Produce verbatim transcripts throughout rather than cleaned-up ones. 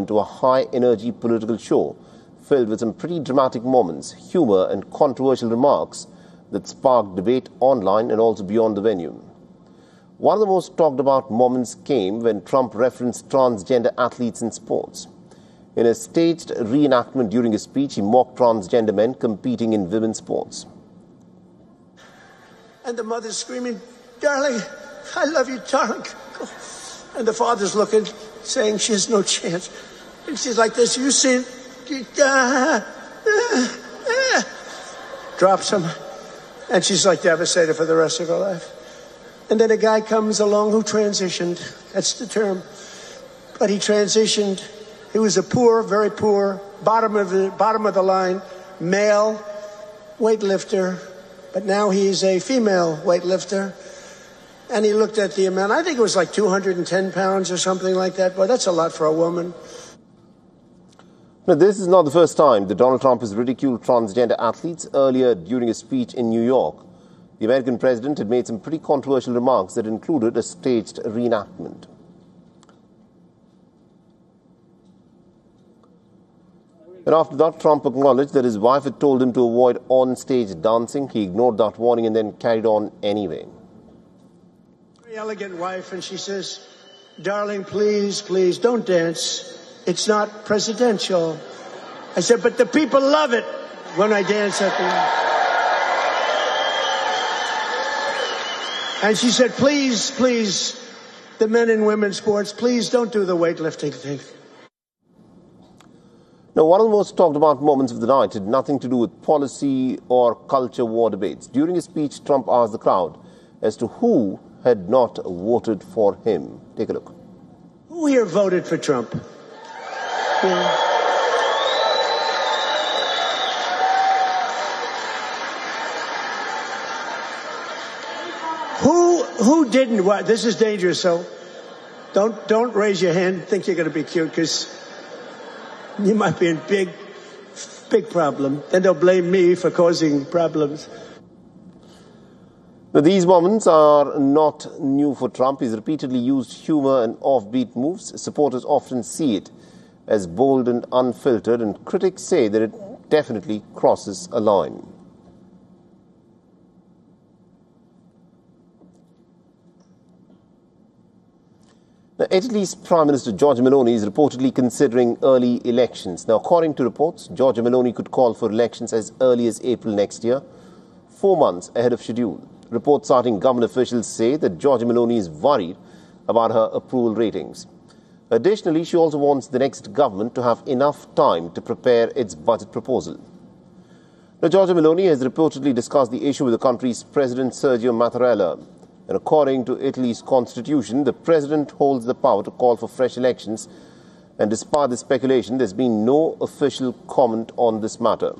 into a high-energy political show filled with some pretty dramatic moments, humor and controversial remarks that sparked debate online and also beyond the venue. One of the most talked about moments came when Trump referenced transgender athletes in sports. In a staged reenactment during his speech, he mocked transgender men competing in women's sports. And the mother's screaming, "Darling, I love you, darling." And the father's looking, saying she has no chance. And she's like this, "You see it?" Uh, uh, uh. Drops him. And she's like devastated for the rest of her life. And then a guy comes along who transitioned. That's the term. But he transitioned. He was a poor, very poor, bottom of the bottom of the line, male weightlifter. But now he's a female weightlifter. And he looked at the amount. I think it was like two hundred ten pounds or something like that. Boy, that's a lot for a woman. Now, this is not the first time that Donald Trump has ridiculed transgender athletes. Earlier, during a speech in New York, the American president had made some pretty controversial remarks that included a staged reenactment. And after that, Trump acknowledged that his wife had told him to avoid on-stage dancing. He ignored that warning and then carried on anyway. Very elegant wife, and she says, "Darling, please, please, don't dance. It's not presidential." I said, "But the people love it when I dance at them." And she said, "Please, please, the men and women sports, please don't do the weightlifting thing." Now, one of the most talked about moments of the night had nothing to do with policy or culture war debates. During his speech, Trump asked the crowd as to who had not voted for him. Take a look. Who here voted for Trump? Yeah. Who who didn't? What? This is dangerous. So don't don't raise your hand. Think you're going to be cute, because you might be in big big problem. Then they'll blame me for causing problems. Now, these moments are not new for Trump. He's repeatedly used humor and offbeat moves. Supporters often see it as bold and unfiltered, and critics say that it definitely crosses a line. Now, Italy's Prime Minister Giorgia Meloni is reportedly considering early elections. Now, according to reports, Giorgia Meloni could call for elections as early as April next year, four months ahead of schedule. Reports citing government officials say that Giorgia Meloni is worried about her approval ratings. Additionally, she also wants the next government to have enough time to prepare its budget proposal. Now, Giorgia Meloni has reportedly discussed the issue with the country's President Sergio Mattarella. And according to Italy's constitution, the president holds the power to call for fresh elections. And despite the speculation, there's been no official comment on this matter.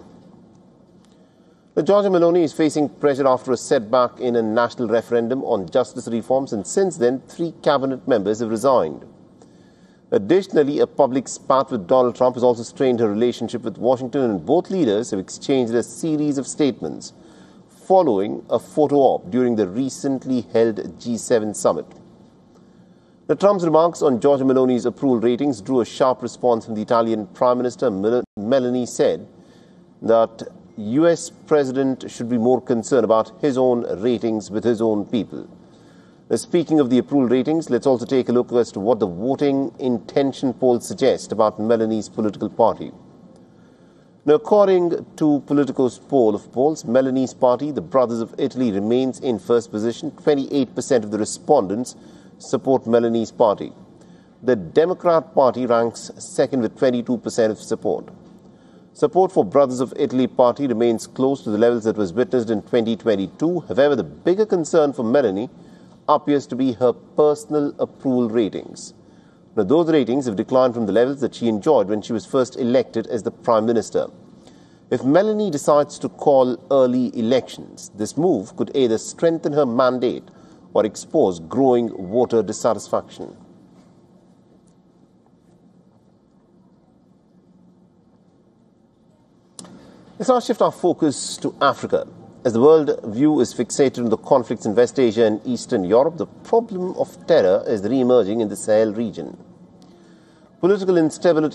Now, Giorgia Meloni is facing pressure after a setback in a national referendum on justice reforms, and since then, three cabinet members have resigned. Additionally, a public spat with Donald Trump has also strained her relationship with Washington, and both leaders have exchanged a series of statements following a photo op during the recently held G seven summit. Now, Trump's remarks on Giorgia Meloni's approval ratings drew a sharp response from the Italian Prime Minister. Mel- Meloni said that U S president should be more concerned about his own ratings with his own people. Now, speaking of the approval ratings, let's also take a look as to what the voting intention polls suggest about Meloni's political party. Now, according to Politico's poll of polls, Meloni's party, the Brothers of Italy, remains in first position. twenty-eight percent of the respondents support Meloni's party. The Democrat Party ranks second with twenty-two percent of support. Support for Brothers of Italy party remains close to the levels that was witnessed in twenty twenty-two. However, the bigger concern for Meloni appears to be her personal approval ratings. Now, those ratings have declined from the levels that she enjoyed when she was first elected as the Prime Minister. If Meloni decides to call early elections, this move could either strengthen her mandate or expose growing voter dissatisfaction. Let's now shift our focus to Africa. As the world view is fixated on the conflicts in West Asia and Eastern Europe, the problem of terror is re-emerging in the Sahel region. Political instability